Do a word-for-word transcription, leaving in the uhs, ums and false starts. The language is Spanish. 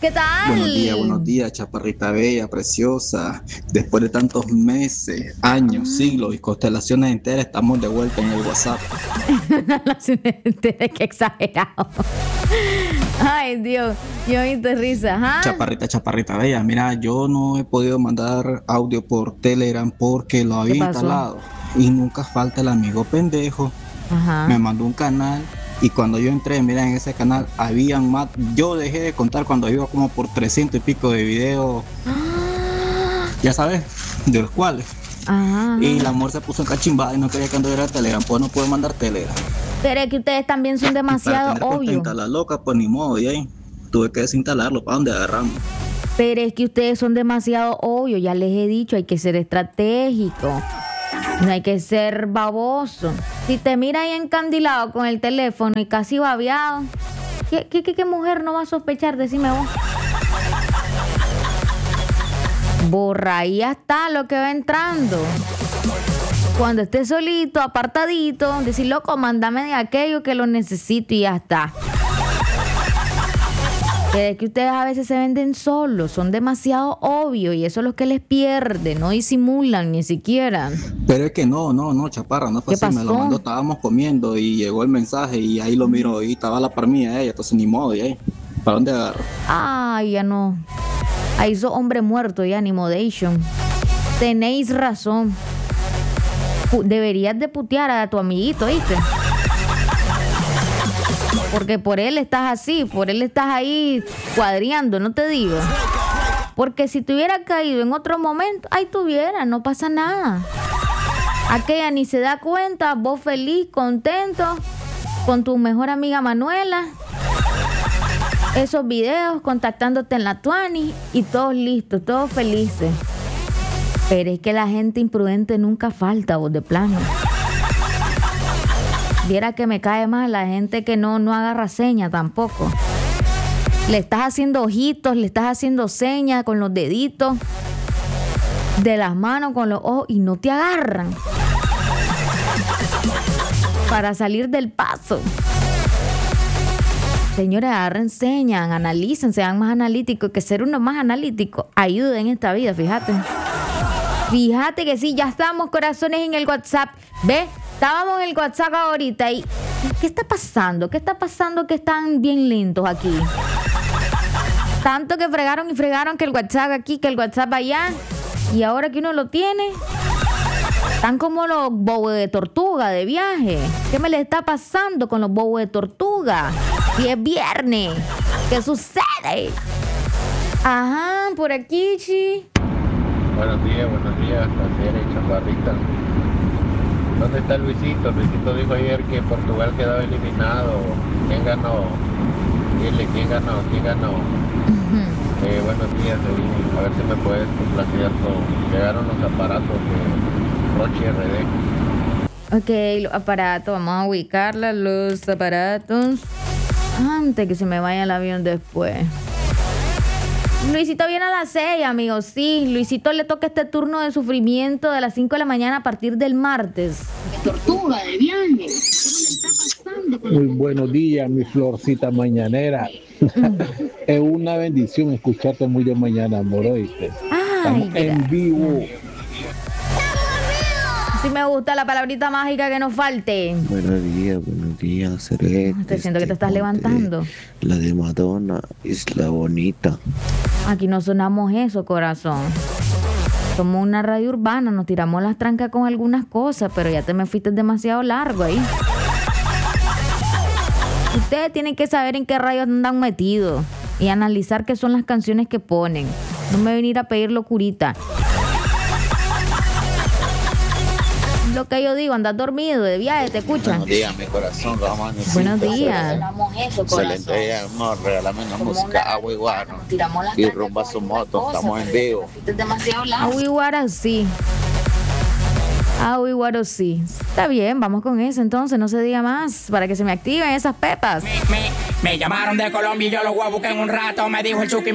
¿Qué tal? Buenos días, buenos días, chaparrita bella, preciosa. Después de tantos meses, años, siglos y constelaciones enteras, estamos de vuelta en el WhatsApp. Qué exagerado. Ay, Dios, yo me hice risa. ¿Ah? Chaparrita, chaparrita bella, mira, yo no he podido mandar audio por Telegram porque lo había instalado y nunca falta el amigo pendejo. Ajá. Me mandó un canal. Y cuando yo entré, mira, en ese canal habían más, yo dejé de contar cuando iba como por trescientos y pico de videos, Ah, ya sabes, de los cuales. ajá. Y el amor se puso en cachimbada y no quería que anduviera Telegram, pues no puedo mandar Telegram. Pero es que ustedes también son Y para demasiado tener obvios. contenta a la loca, pues ni modo, y ahí tuve que desinstalarlo, ¿para dónde agarramos? Pero es que ustedes son demasiado obvios, ya les he dicho, hay que ser estratégico. No hay que ser baboso. Si te mira ahí encandilado con el teléfono y casi babeado, ¿qué, qué, qué, qué mujer no va a sospechar? Decime vos. Borra, ahí ya está lo que va entrando. Cuando esté solito, apartadito, decir, loco, mándame de aquello que lo necesito y ya está. Pero es que ustedes a veces se venden solos, son demasiado obvios y eso es lo que les pierde, no disimulan ni siquiera. Pero es que no, no, no, chaparra, no fue ¿Qué así, me lo pasó? mandó, estábamos comiendo y llegó el mensaje y ahí lo miro y estaba la par mía ella, entonces ni modo, y ahí, ¿para dónde agarro? Ay, ya no. Ahí sos hombre muerto ya, ni modation. Tenéis razón. Pu- Deberías de putear a tu amiguito, ¿viste? Porque por él estás así, por él estás ahí cuadriando, no te digo. Porque si te hubiera caído en otro momento, ahí tuviera, no pasa nada. Aquella ni se da cuenta, vos feliz, contento, con tu mejor amiga Manuela. Esos videos, contactándote en la Tuani y todos listos, todos felices. Pero es que la gente imprudente nunca falta, vos de plano. Viera que me cae mal la gente que no, no agarra seña tampoco. Le estás haciendo ojitos, le estás haciendo señas con los deditos de las manos, con los ojos y no te agarran. Para salir del paso. Señores, agarren señas, analicen, sean más analíticos. Que ser uno más analítico ayuda en esta vida, fíjate. Fíjate que sí, ya estamos, corazones, en el WhatsApp. ¿Ves? Estábamos en el WhatsApp ahorita y... ¿Qué está pasando? ¿Qué está pasando que están bien lentos aquí? Tanto que fregaron y fregaron que el WhatsApp aquí, que el WhatsApp allá. Y ahora que uno lo tiene... Están como los bobos de tortuga de viaje. ¿Qué me les está pasando con los bobos de tortuga? Y es viernes. ¿Qué sucede? Ajá, por aquí, chi. Buenos días, buenos días, Casiera y Chaparrita. ¿Dónde está Luisito? Luisito dijo ayer que Portugal quedaba eliminado. ¿Quién ganó? Dile, ¿quién ganó? ¿Quién ganó? Uh-huh. Eh, buenos días, Edwin. A ver si me puedes complacer con... Llegaron los aparatos de Roche R D. Ok, los aparatos, vamos a ubicarla, los aparatos. Antes que se me vaya el avión después. Luisito viene a las seis, amigos, sí. Luisito le toca este turno de sufrimiento de las cinco de la mañana a partir del martes. Tortuga de viaje. ¿Qué le está pasando con Muy buenos días, mi florcita mañanera. Es una bendición escucharte muy de mañana, amor, ¿oíste? Ay, Estamos en vivo. sí me gusta la palabrita mágica que nos falte. Buenos días, buenos días, Celeste. Te siento que te estás Ponte levantando. La de Madonna es la bonita. Aquí no sonamos eso, corazón. Somos una radio urbana, nos tiramos las trancas con algunas cosas, pero ya te me fuiste demasiado largo ahí. Ustedes tienen que saber en qué rayos andan metidos y analizar qué son las canciones que ponen. No me venir a pedir locurita. Lo que yo digo, andas dormido, de viaje, te escuchan. Buenos días, mi corazón, los amanecidos. Buenos días. Excelente día, no, regálame una música, agua y guaro. Y rumba su moto, estamos en vivo. Aguiguara sí. Aguiguaro sí. Está bien, vamos con eso entonces, no se diga más, para que se me activen esas pepas. Me, me, me llamaron de Colombia y yo lo voy a buscar en un rato, me dijo el Chucky.